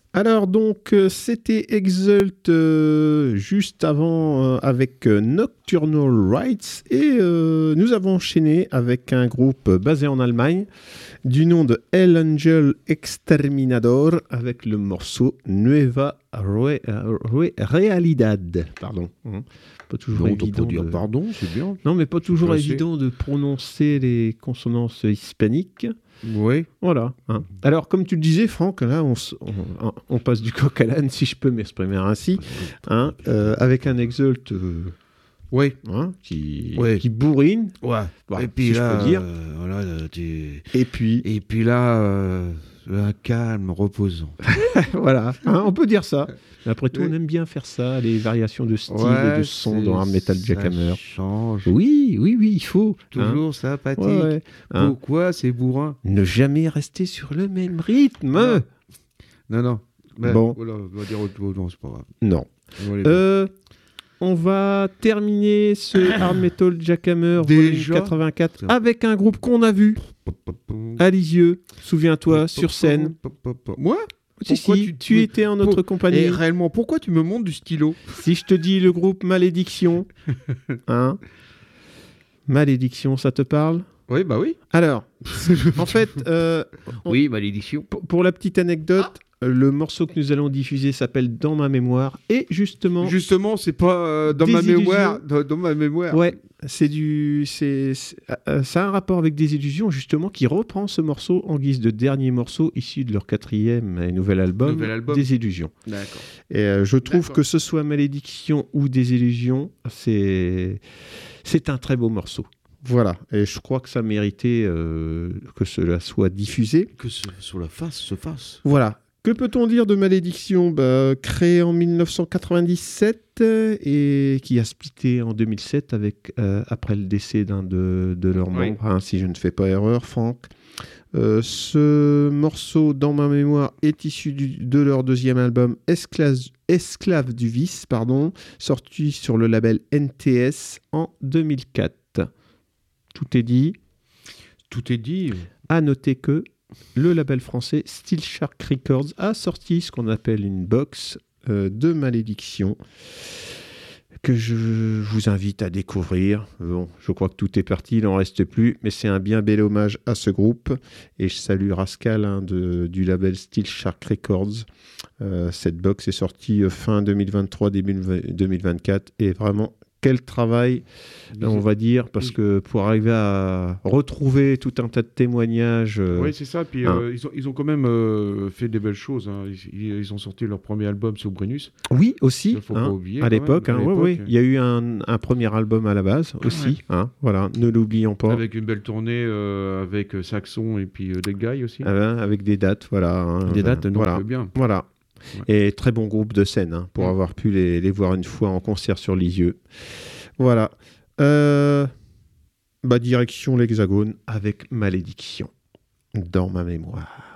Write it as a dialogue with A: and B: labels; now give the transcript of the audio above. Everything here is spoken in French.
A: Alors donc c'était Exult juste avant avec Nocturnal Rites et nous avons enchaîné avec un groupe basé en Allemagne du nom de El Angel Exterminador avec le morceau Nueva Realidad. Pardon. Pas toujours
B: Non, on peut
A: évident
B: dire
A: de...
B: pardon, c'est bien.
A: Non, mais pas toujours
B: placé.
A: évident de prononcer les consonances hispaniques.
B: Oui.
A: Voilà. Alors, comme tu le disais, Franck, là, on passe du coq à l'âne, si je peux m'exprimer ainsi, avec un Exult
B: Oui.
A: qui bourrine.
B: Ouais.
A: Bah,
B: et puis
A: si
B: là,
A: je peux dire.
B: voilà,
A: Et puis
B: là, un calme reposant.
A: voilà, on peut dire ça. Mais après tout, on aime bien faire ça, les variations de style et de son dans Hard Metal Jackhammer.
B: Ça change.
A: Oui, il faut.
B: Toujours sympathique.
A: Ouais.
B: Pourquoi c'est bourrin?
A: Ne jamais rester sur le même rythme.
B: Non. Ben,
A: bon.
B: Voilà, on va dire autre chose, non, c'est pas grave.
A: Non. On va terminer ce Hard Metal Jackhammer volume 84 avec un groupe qu'on a vu à Lisieux, souviens-toi, sur scène.
B: Moi?
A: Si, tu étais en notre compagnie.
B: Et réellement, pourquoi tu me montres du stylo?
A: Si je te dis le groupe Malédiction, Malédiction, ça te parle?
B: Oui, bah oui.
A: Alors, en fait...
B: oui, Malédiction.
A: Pour la petite anecdote... Le morceau que nous allons diffuser s'appelle Dans ma mémoire et justement
B: c'est pas dans ma mémoire. Dans ma mémoire.
A: Ouais, ça a un rapport avec Des Illusions justement qui reprend ce morceau en guise de dernier morceau issu de leur 4e et nouvel album. Des Illusions.
B: D'accord.
A: Et je trouve que ce soit Malédiction ou Des Illusions, c'est un très beau morceau. Voilà, et je crois que ça méritait que cela soit diffusé.
B: Que sur la face se fasse.
A: Voilà. Que peut-on dire de Malédiction? Créé en 1997 et qui a splitté en 2007 après le décès d'un de leurs membres, si je ne fais pas erreur, Franck. Ce morceau, Dans ma mémoire, est issu de leur 2e album, Esclave du vice, sorti sur le label NTS en 2004. Tout est dit.
B: Tout est dit.
A: À noter que le label français Steel Shark Records a sorti ce qu'on appelle une box de Malédiction que je vous invite à découvrir. Bon, je crois que tout est parti, il n'en reste plus, mais c'est un bien bel hommage à ce groupe. Et je salue Rascal du label Steel Shark Records. Cette box est sortie fin 2023, début 2024 et vraiment... Quel travail, on va dire, parce que pour arriver à retrouver tout un tas de témoignages...
B: Oui, c'est ça. Puis ils ont quand même fait des belles choses. Ils ont sorti leur premier album sur Brennus.
A: Oui, aussi,
B: faut pas oublier,
A: à l'époque. Oui. Il y a eu un premier album à la base aussi. Voilà, ne l'oublions pas.
B: Avec une belle tournée avec Saxon et puis Dead Guy aussi.
A: Avec des dates, voilà.
B: Des dates,
A: voilà.
B: Bien.
A: Voilà. Ouais. Et très bon groupe de scène pour avoir pu les voir une fois en concert sur Lisieux. Voilà. Direction l'Hexagone avec Malédiction. Dans ma mémoire.